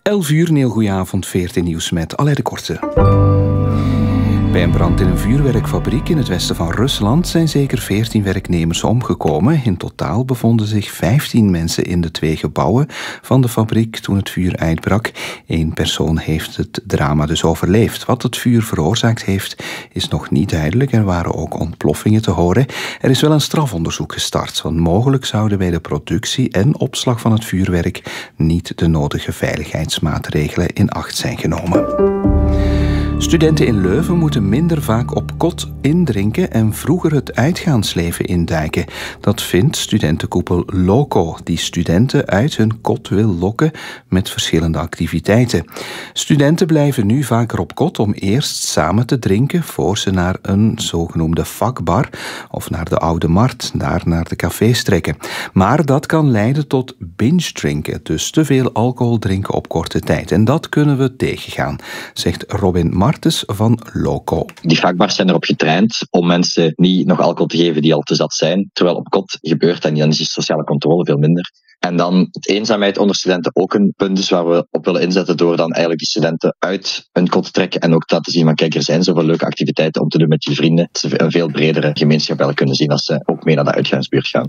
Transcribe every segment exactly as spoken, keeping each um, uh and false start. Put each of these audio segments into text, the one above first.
elf uur, een heel goeie avond, veertien nieuws met Alain de Korte. Bij een brand in een vuurwerkfabriek in het westen van Rusland zijn zeker veertien werknemers omgekomen. In totaal bevonden zich vijftien mensen in de twee gebouwen van de fabriek toen het vuur uitbrak. Eén persoon heeft het drama dus overleefd. Wat het vuur veroorzaakt heeft, is nog niet duidelijk. Er waren ook ontploffingen te horen. Er is wel een strafonderzoek gestart, want mogelijk zouden bij de productie en opslag van het vuurwerk niet de nodige veiligheidsmaatregelen in acht zijn genomen. Studenten in Leuven moeten minder vaak op kot indrinken en vroeger het uitgaansleven induiken. Dat vindt studentenkoepel Loco, die studenten uit hun kot wil lokken met verschillende activiteiten. Studenten blijven nu vaker op kot om eerst samen te drinken voor ze naar een zogenoemde vakbar of naar de Oude Markt, daar naar de cafés trekken. Maar dat kan leiden tot binge drinken, dus te veel alcohol drinken op korte tijd. En dat kunnen we tegengaan, zegt Robin Martens van Loco. Die vakbars zijn erop getraind om mensen niet nog alcohol te geven die al te zat zijn, terwijl op kot gebeurt dat niet, dan is die sociale controle veel minder. En dan het eenzaamheid onder studenten ook een punt is waar we op willen inzetten door dan eigenlijk die studenten uit hun kot te trekken en ook te laten zien van kijk, er zijn zoveel leuke activiteiten om te doen met je vrienden. Dat ze een veel bredere gemeenschap wel kunnen zien als ze ook mee naar de uitgaansbuurt gaan.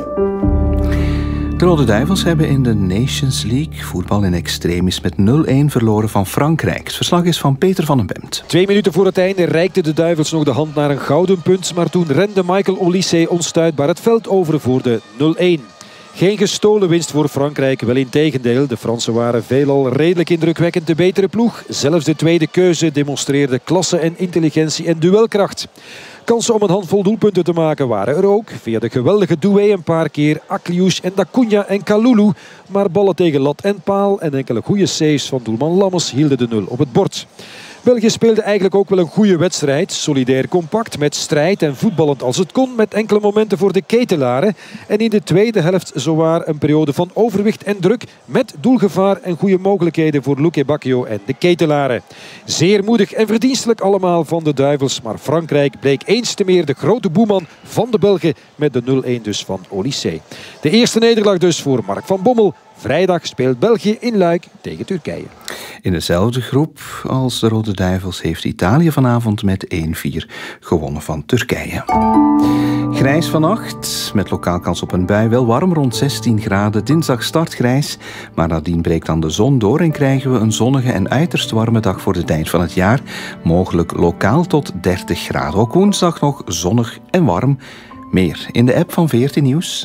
De Rode Duivels hebben in de Nations League voetbal in extremis met nul-een verloren van Frankrijk. Het verslag is van Peter van den Bemt. Twee minuten voor het einde reikten de Duivels nog de hand naar een gouden punt, maar toen rende Michael Olise onstuitbaar het veld over voor de nul-een. Geen gestolen winst voor Frankrijk, wel in tegendeel. De Fransen waren veelal redelijk indrukwekkend de betere ploeg. Zelfs de tweede keuze demonstreerde klasse en intelligentie en duelkracht. Kansen om een handvol doelpunten te maken waren er ook. Via de geweldige doué een paar keer Akliouche en Dacuña en Kalulu. Maar ballen tegen lat en paal en enkele goede saves van doelman Lammers hielden de nul op het bord. België speelde eigenlijk ook wel een goede wedstrijd. Solidair compact, met strijd en voetballend als het kon. Met enkele momenten voor de ketelaren. En in de tweede helft zowaar een periode van overwicht en druk. Met doelgevaar en goede mogelijkheden voor Luque Bacchio en de ketelaren. Zeer moedig en verdienstelijk allemaal van de Duivels. Maar Frankrijk bleek eens te meer de grote boeman van de Belgen. Met de nul-een dus van Olise. De eerste nederlaag dus voor Mark van Bommel. Vrijdag speelt België in Luik tegen Turkije. In dezelfde groep als de Rode Duivels heeft Italië vanavond met één-vier gewonnen van Turkije. Grijs vannacht, met lokaal kans op een bui, wel warm rond zestien graden. Dinsdag start grijs, maar nadien breekt dan de zon door en krijgen we een zonnige en uiterst warme dag voor de tijd van het jaar. Mogelijk lokaal tot dertig graden. Ook woensdag nog zonnig en warm. Meer in de app van veertien Nieuws.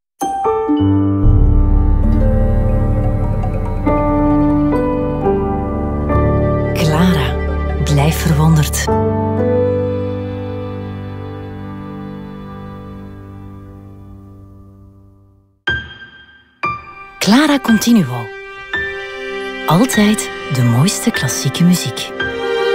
Blijf verwonderd. Clara Continuo. Altijd de mooiste klassieke muziek.